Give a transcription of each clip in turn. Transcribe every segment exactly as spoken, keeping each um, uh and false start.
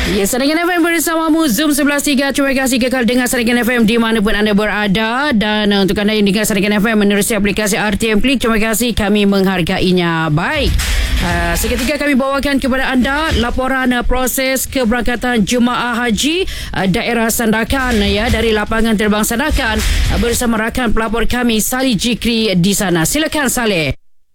Ya, Saringan F M bersamamu Zoom sebelas tiga. Terima kasih kekal dengar Saringan F M di mana pun anda berada. Dan uh, untuk anda yang dengar Saringan F M menerusi aplikasi R T M Klik, terima kasih, kami menghargainya. Baik, uh, seketika kami bawakan kepada anda laporan uh, proses keberangkatan Jemaah Haji uh, daerah Sandakan ya, dari lapangan terbang Sandakan uh, bersama rakan pelapor kami Salih Jikri di sana. Silakan Salih.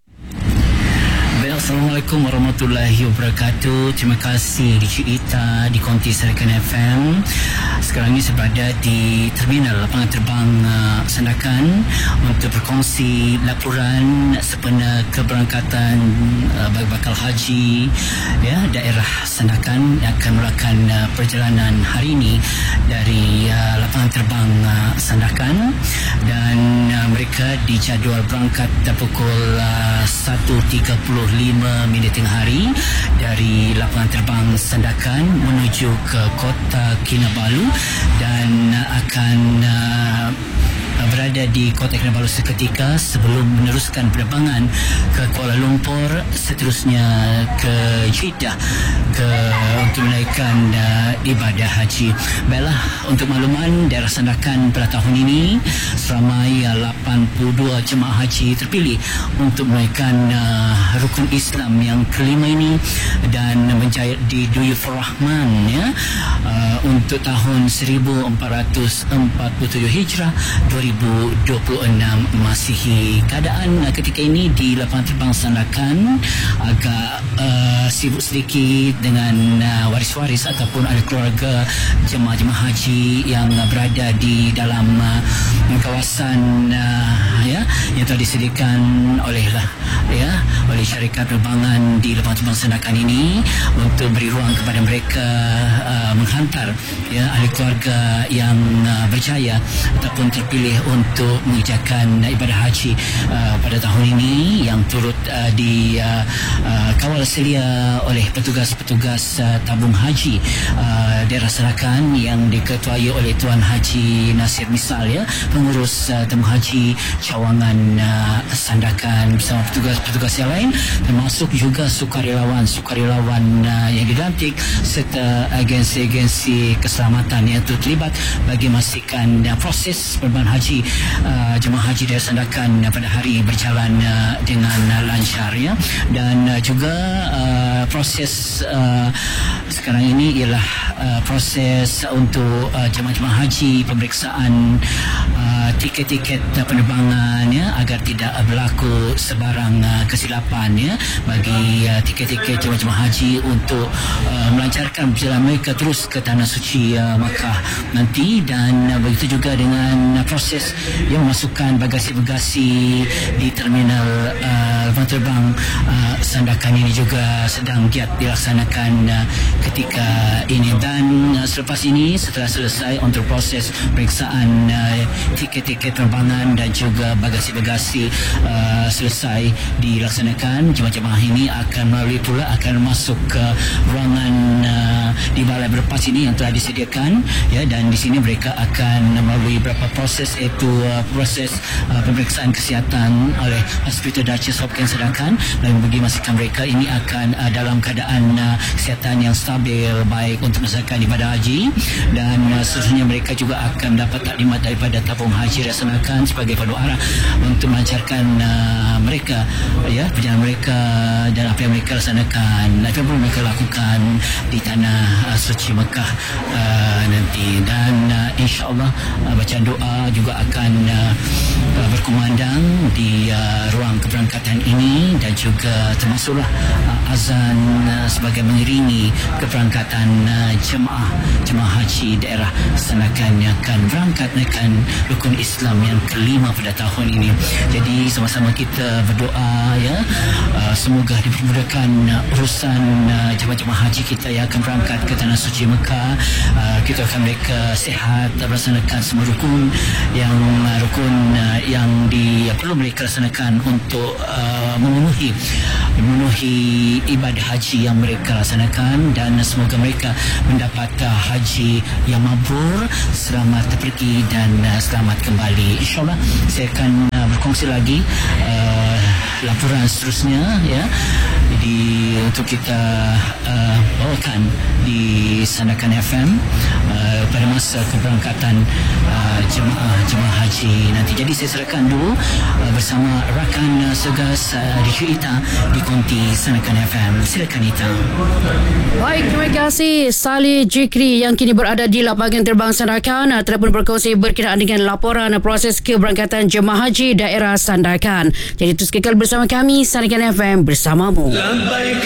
Assalamualaikum warahmatullahi wabarakatuh. Terima kasih di Cik Ita di Konti Saringan F M. Sekarang ini saya berada di terminal lapangan terbang uh, Sandakan untuk berkongsi laporan sempena keberangkatan uh, bakal haji ya, daerah Sandakan yang akan melakukan uh, perjalanan hari ini dari uh, lapangan terbang uh, Sandakan, dan uh, mereka dijadual berangkat pukul uh, satu tiga puluh lima minit tengah hari dari lapangan terbang Sandakan menuju ke Kota Kinabalu, dan akan uh, berada di Kota Kinabalu seketika sebelum meneruskan penerbangan ke Kuala Lumpur, seterusnya ke Jeddah ke untuk menaikkan uh, ibadah haji. Baiklah, untuk makluman, daerah Sandakan pada tahun ini seramai uh, lapan puluh dua jemaah haji terpilih untuk menaikkan uh, rukun Islam yang kelima ini dan menjaya di Duyufur Rahman ya, uh, untuk tahun seribu empat ratus empat puluh tujuh Hijrah dua ribu dua puluh enam Masihi. Keadaan uh, ketika ini di lapangan terbang Sandakan agak uh, sibuk sedikit dengan uh, waris-waris ataupun ahli keluarga jemaah-jemaah haji yang uh, berada di dalam uh, kawasan uh, ya yang telah disediakan oleh lah ya oleh syarikat penerbangan di lapangan terbang Sandakan ini untuk beri ruang kepada mereka uh, menghantar ya ahli keluarga yang uh, berjaya ataupun terpilih untuk mengerjakan ibadah haji uh, pada tahun ini, yang turut uh, di uh, uh, kawal selia oleh petugas-petugas uh, tabung haji uh, daerah Sandakan yang diketuai oleh Tuan Haji Nasir Misal ya, pengurus uh, tabung haji cawangan uh, Sandakan bersama petugas-petugas yang lain, termasuk juga sukarelawan-sukarelawan uh, yang dilantik serta agensi-agensi keselamatan yang terlibat bagi memastikan uh, proses penerbangan haji uh, jemaah haji dari Sandakan uh, pada hari berjalan uh, dengan uh, lancar ya. Dan uh, juga uh, proses uh, sekarang ini ialah uh, proses untuk uh, jemaah-jemaah haji, pemeriksaan uh, tiket-tiket uh, penerbangan ya, agar tidak uh, berlaku sebarang uh, kesilapan ya bagi uh, tiket-tiket jemaah-jemaah haji untuk uh, melancarkan perjalanan mereka terus ke Tanah Suci uh, Makkah nanti. Dan uh, begitu juga dengan uh, proses yang memasukkan bagasi-bagasi di terminal uh, lapangan terbang uh, Sandakan ini juga sedang giat dilaksanakan uh, ketika ini. Dan uh, selepas ini, setelah selesai untuk proses periksaan uh, tiket-tiket penerbangan dan juga bagasi-bagasi uh, selesai dilaksanakan, jemaah-jemaah ini akan melalui pula akan masuk ke ruangan uh, di balai berpas ini yang telah disediakan ya, dan di sini mereka akan melalui beberapa proses, iaitu uh, proses uh, pemeriksaan kesihatan oleh Hospital Duchess Hopkins Sandakan, dan bagi memastikan mereka ini akan uh, dalam keadaan uh, kesihatan yang stabil, baik untuk melaksanakan ibadah haji. Dan uh, seterusnya mereka juga akan dapat taklimat daripada tabung haji Sandakan sebagai pandu arah untuk melancarkan uh, mereka ya perjalanan mereka dan apa yang mereka laksanakan, apa yang mereka lakukan di Tanah uh, Suci Mekah uh, nanti. Dan uh, insya-Allah uh, bacaan doa juga akan uh, uh, berkumandang di uh, ruang keberangkatan ini, dan juga termasuklah uh, azan uh, sebagai mengiringi keberangkatan uh, jemaah jemaah haji daerah Sandakan yang akan berangkat menaikkan rukun Islam yang kelima pada tahun ini. Jadi sama-sama kita berdoa ya, uh, semoga dipermudahkan uh, urusan uh, jemaah-jemaah haji kita yang akan berangkat ke Tanah Suci Mekah. Uh, kita akan mereka sihat, melaksanakan semua rukun yang uh, rukun uh, yang di, uh, perlu mereka laksanakan untuk uh, memenuhi memenuhi ibadah haji yang mereka laksanakan, dan semoga mereka mendapat uh, haji yang mabrur, selamat pergi dan uh, selamat kembali. InsyaAllah saya akan uh, berkongsi lagi uh, laporan seterusnya ya di untuk kita uh, bawakan di Sandakan F M uh, pada masa keberangkatan uh, jemaah-jemaah haji nanti. Jadi saya serahkan dulu uh, bersama rakan uh, segas uh, Ricky Ita di konti Sandakan F M. Silakan Ita. Baik, terima kasih Salih Jikri yang kini berada di lapangan terbang Sandakan uh, telah pun berkongsi berkenaan dengan laporan uh, proses keberangkatan jemaah haji daerah Sandakan. Jadi terus kekal bersama kami Sandakan F M bersamamu.